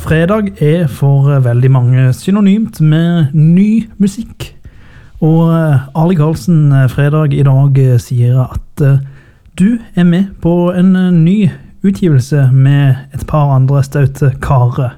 Fredag for veldig mange synonymt med ny musikk. Og Ali Karlsen Fredag I dag sier at du med på en ny utgivelse med et par andre staute karer.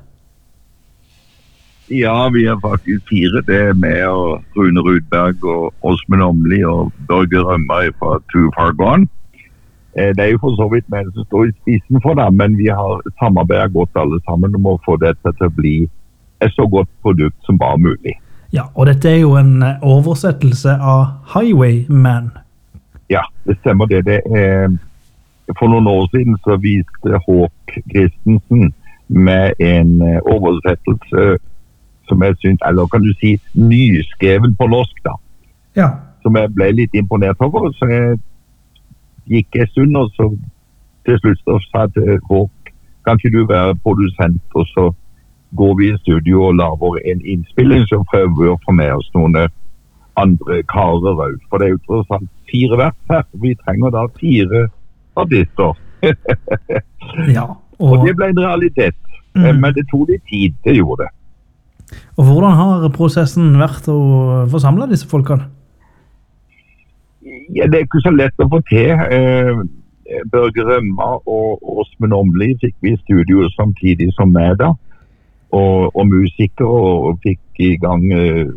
Ja, vi faktisk 4. Det med og Rune Rudberg og Åsmund Åmli og Børge Rømmer fra Too Far Gone. Det jo for så vidt med som står I spisen for det, men vi har samarbeidet godt alle sammen om å få dette til å bli et så godt produkt som bare mulig. Ja, og dette jo en oversettelse av Highwayman. Ja, det stemmer det. For noen år siden så viste Håk Christensen med en oversettelse som jeg synes, eller kan du si, nyskreven på norsk da. Ja. Som jeg ble litt imponert over, så jeg gikk en stund, og så til slutt så sa jeg til Håk, kan ikke du være produsent, og så går vi I studio og lager en innspilling, så prøver vi å få med oss noen andre karer ut. For det jo tross alt 4 vers her, vi trenger da 4 artister. Ja, og det ble en realitet, men det tog litt tid, det gjorde det. Og hvordan har prosessen vært å få samlet disse folkene? Ja, det ikke så lett å få til. Børge Rømmer og Åsmund Åmli fikk vi I studio samtidig som meg da. Og musikere og fikk I gang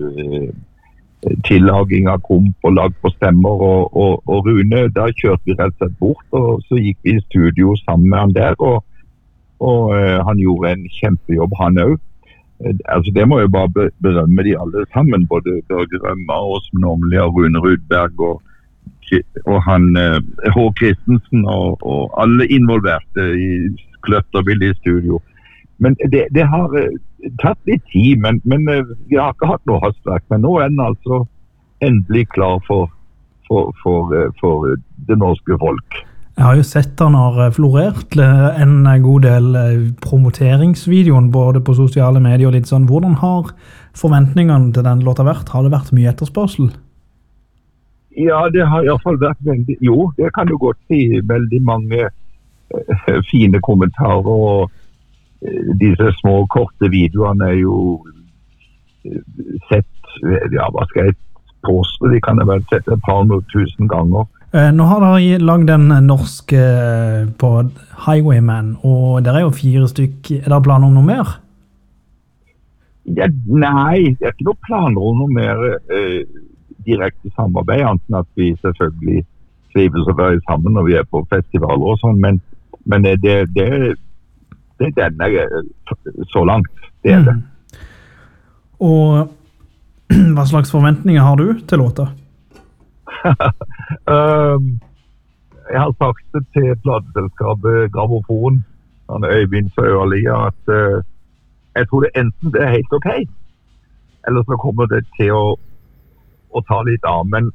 tillaging av komp og lag på stemmer. Og Rune, da kjørte vi rett og slett bort, og så gikk vi I studio sammen med han der. Og han gjorde en kjempejobb, han også. Altså det må jeg bare berømme de alle sammen, både Børge Rømmer, Åsmund Åmli og Rune Rudberg og han H. Christensen og alle involverte I Kløtterbildet I studio. Men det har tatt litt tid, men vi har ikke hatt noe hastverk, men nå den altså endelig klar for det norske folk. Jeg har jo sett han har florert en god del promoteringsvideoen både på sosiale medier og litt sånn. Hvordan har forventningene til den låta vært? Har det vært mye etterspørsel? Ja, det har I hvert fall vært veldig, jo, det kan du godt si, veldig mange fine kommentarer, og disse små korte videoene jo sett, ja, hva skal jeg påstå, de kan jeg vel sett et par tusen ganger. Nå har dere laget en norsk på Highwayman, og dere jo 4 stykk. Er det planer om noe mer? Ja, nei, det ikke noe planer om noe mer direkte samarbeid, anten at vi selvfølgelig trives og være sammen når vi på festivaler og sånn, men det denne så langt, det det. Og hva slags forventninger har du til låta? Jeg har sagt det til plateselskapet Gramofon, han Øyvind Søverlia, at jeg tror det enten det helt ok, eller så kommer det til å ta litt av, men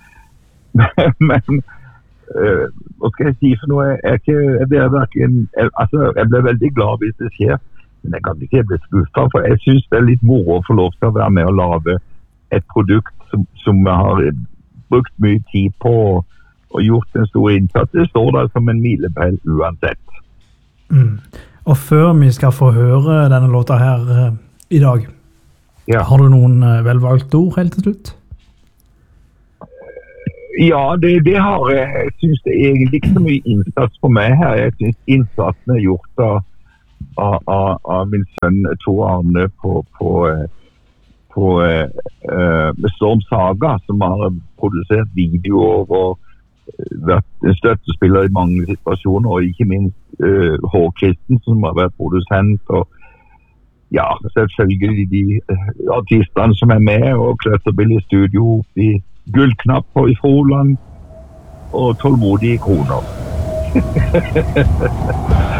hva skal jeg si for noe? Jeg ble veldig glad hvis det skjer, men jeg kan ikke bli skuffet, for jeg synes det litt moro å få lov til å være med og lage et produkt som jeg har brukt mye tid på og gjort en stor innsats. Det står der som en milepæl uansett. Og før vi skal få høre denne låta her I dag, har du noen velvalgte ord helt til slutt? Ja, det har jeg. Jeg synes det egentlig ikke så mye innsats på meg her. Jeg synes innsatsen gjort av min sønn Tor Arne på Storm Saga, som har produsert videoer og vært en støttespiller I mange situasjoner, og ikke minst H. Christensen, som har vært produsent, og ja, selvfølgelig de artistene som med, og Kløtterbildet I studio, de gullknapper I Froland og tålmodige kroner.